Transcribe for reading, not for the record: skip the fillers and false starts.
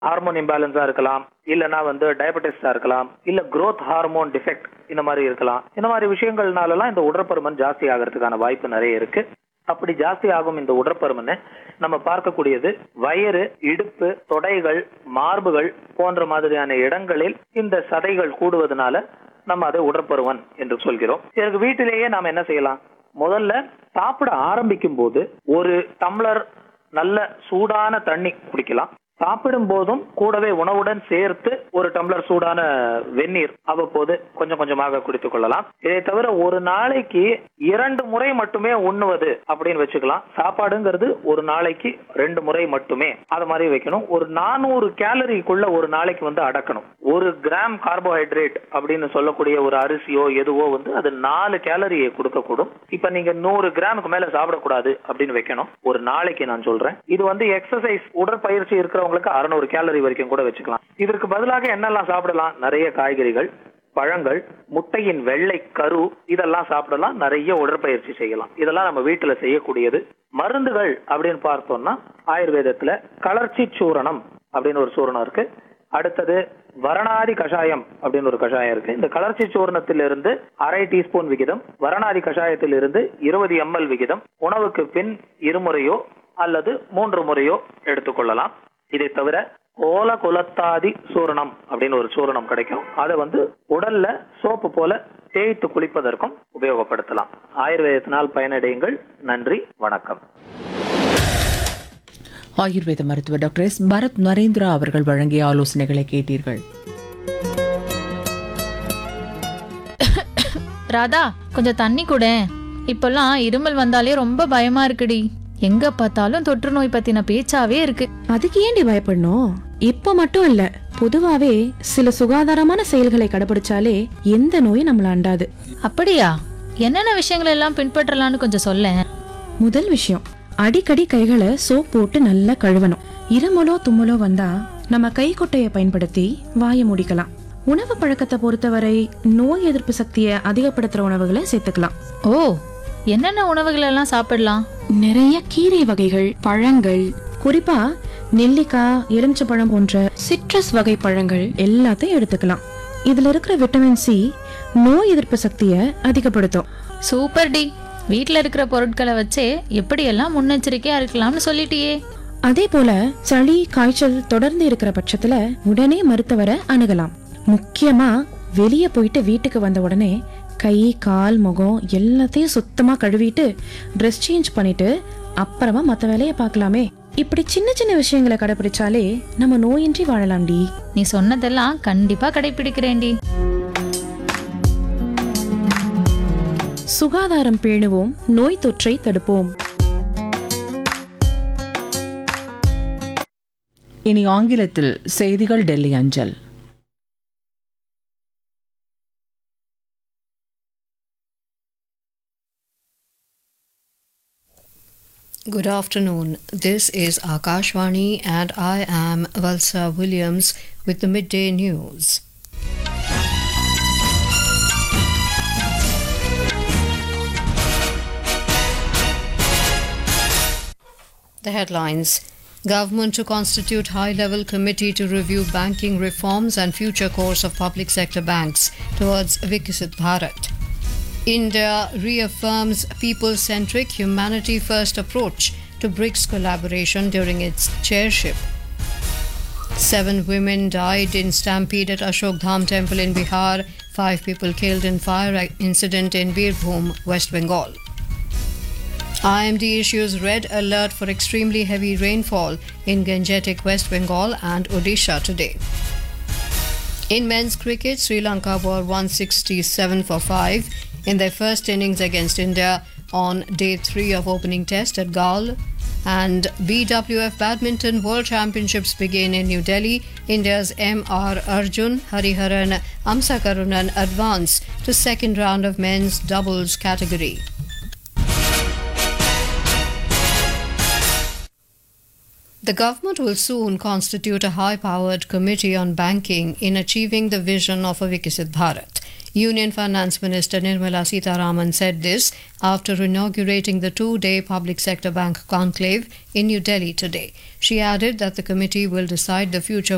Hormone இம்பேலன்ஸா இருக்கலாம், இல்லைன்னா டயபெட்டிஸா இருக்கலாம், இல்ல growth ஹார்மோன் டிஃபெக்ட் இந்த மாதிரி இருக்கலாம். இந்த மாதிரி விஷயங்கள்னாலலாம் இந்த உடற்பருமன் ஜாஸ்தி ஆகிறதுக்கான வாய்ப்பு நிறைய இருக்கு. அப்படி ஜாஸ்தி ஆகும் இந்த உடற்பருமனை நம்ம பார்க்கக்கூடியது வயிறு, இடுப்பு, தொடைகள், மார்புகள் போன்ற மாதிரியான இடங்களில் இந்த சதைகள் கூடுவதனால நம்ம அதை உடற்பருமன் என்று சொல்கிறோம். இதற்கு வீட்டிலேயே நாம என்ன செய்யலாம்? முதல்ல சாப்பிட ஆரம்பிக்கும் போது ஒரு டம்ளர் நல்ல சூடான தண்ணி குடிக்கலாம். சாப்பிடும் போதும் கூடவே உணவுடன் சேர்த்து ஒரு டம்ளர் சூடான வெந்நீர் அவ்வப்போது கொஞ்சம் கொஞ்சமாக குடித்துக் கொள்ளலாம். இதை தவிர ஒரு நாளைக்கு 2 முறை மட்டுமே உண்ணுவது அப்படின்னு வச்சுக்கலாம். சாப்பாடுங்கிறது ஒரு நாளைக்கு 2 முறை மட்டுமே அது மாதிரி வைக்கணும். ஒரு 400 கேலரிக்குள்ள ஒரு நாளைக்கு அடக்கணும். 1 கிராம் கார்போஹைட்ரேட் அப்படின்னு சொல்லக்கூடிய ஒரு அரிசியோ எதுவோ அது 4 கேலரியை கொடுக்கக்கூடும். இப்ப நீங்க 100 கிராமுக்கு மேல சாப்பிடக்கூடாது அப்படின்னு வைக்கணும். ஒரு நாளைக்கு நான் சொல்றேன். இது எக்ஸசைஸ் உடற்பயிற்சி இருக்கிறவங்களுக்கு 600 கேலரி வரைக்கும் கூட வச்சுக்கலாம். இதற்கு பதிலாக என்னெல்லாம் சாப்பிடலாம்? நிறைய காய்கறிகள், பழங்கள், முட்டையின் வெள்ளை கரு இதெல்லாம் சாப்பிடலாம். நிறைய உடற்பயிற்சி செய்யலாம். இதெல்லாம் நம்ம வீட்டுல செய்யக்கூடியது. மருந்துகள் அப்படின்னு பார்த்தோம்னா ஆயுர்வேதத்துல கலர்ச்சி சூரணம் அப்படின்னு ஒரு சூரணம் இருக்கு. அடுத்தது வரணாதி கஷாயம் அப்படின்னு ஒரு கஷாயம் இருக்கு. இந்த கலர்ச்சி சூரணத்திலிருந்து 1/2 டீஸ்பூன் விகிதம், வரணாதி கஷாயத்திலிருந்து 20 ml விகிதம் உணவுக்கு பின் 2 முறையோ அல்லது 3 முறையோ எடுத்துக்கொள்ளலாம். இதை தவிர கோல குலத்தாதி சூரணம் அப்படின்னு ஒரு சூரணம் கிடைக்கும். அதை உடல்ல சோப்பு போல தேய்த்து குளிப்பதற்கும் உபயோகப்படுத்தலாம். ஆயுர்வேதத்தினால் பயனடையுங்கள். நன்றி, வணக்கம். ஆயுர்வேத மருத்துவர் டாக்டர் எஸ் பரத் நரேந்திரா அவர்கள் வழங்கிய ஆலோசனைகளை கேட்டீர்கள். ராதா, கொஞ்சம் தண்ணி கூட. இப்பெல்லாம் இருமல் வந்தாலே ரொம்ப பயமா இருக்குடி. எங்க பார்த்தாலும் தொற்று நோய் பத்தின பேச்சாவே இருக்கு. அதுக்கு ஏண்டி பயப்படணும்? இப்ப மட்டும் இல்ல, பொதுவாவே சில சுகாதாரமான செயல்களை கடைபிடிச்சாலே எந்த நோயும் நம்மள அண்டாது. அப்படியா? என்னென்ன விஷயங்கள் எல்லாம் பின்பற்றலாம்னு கொஞ்சம் சொல்ல. முதல் விஷயம், அடிக்கடி கைகளை சோப் போட்டு நல்லா கழுவணும். இருமலோ தும்மலோ வந்தா நம்ம கைக்குட்டையை பயன்படுத்தி வாயை மூடிக்கலாம். உணவு பழக்கத்தை பொறுத்தவரை நோய் எதிர்ப்பு சக்தியை அதிகப்படுத்துற உணவுகளை சேர்த்துக்கலாம். ஓ, என்னென்ன உணவுகள் எல்லாம் சாப்பிடலாம்? நிறைய கீரை வகைகள், பழங்கள், குறிப்பா நெல்லிக்காய், எலுமிச்சப்பழம் போன்ற சிட்ரஸ் வகை பழங்கள் எல்லாத்தையும் எடுத்துக்கலாம். இதுல இருக்கிற விட்டமின் சி நோய் எதிர்ப்பு சக்தியை அதிகப்படுத்தும். Super D. வீட்டுல இருக்கிற பொருட்களை வச்சே எப்படி எல்லாம் முன்னெச்சரிக்கையா இருக்கலாம்னு சொல்லிட்டியே. அதே போல சளி, காய்ச்சல் தொடர்ந்து இருக்கிற பட்சத்துல உடனே மருத்துவரை அணுகலாம். முக்கியமா வெளியே போயிட்டு வீட்டுக்கு வந்த உடனே கை, கால், முகம் எல்லாத்தையும் சுத்தமா கழுவிட்டு ட்ரெஸ் சேஞ்ச் பண்ணிட்டு அப்புறமா மத்த வேலையை பார்க்கலாமே. இப்படி சின்ன சின்ன விஷயங்களை கடைபிடிச்சாலே நம்ம நோயின்றி வாழலாம்டி. நீ சொன்னதெல்லாம் கண்டிப்பா கடைபிடிக்கிறேன்டி. சுகாதாரம் பேணுவோம், நோய் தொற்றை தடுப்போம். இனி ஆங்கிலத்தில் செய்திகள் டெல்லி அஞ்சல். Good afternoon. This is Akashvani and I am Valsa Williams with the midday news. The headlines. Government to constitute high-level committee to review banking reforms and future course of public sector banks towards Viksit Bharat. India reaffirms people-centric, humanity-first approach to BRICS collaboration during its chairship. 7 women died in stampede at Ashok Dham temple in Bihar. 5 people killed in fire incident in Birbhum, West Bengal. IMD issues red alert for extremely heavy rainfall in Gangetic, West Bengal and Odisha today. In men's cricket, Sri Lanka were 167 for 5 in their first innings against India on day 3 of opening test at Galle. And BWF Badminton World Championships begin in New Delhi. India's M.R. Arjun, Hariharan Amsakarunan advance to second round of men's doubles category. The government will soon constitute a high-powered committee on banking in achieving the vision of a Viksit Bharat. Union Finance Minister Nirmala Sitharaman said this after inaugurating the 2-day public sector bank conclave in New Delhi today. She added that the committee will decide the future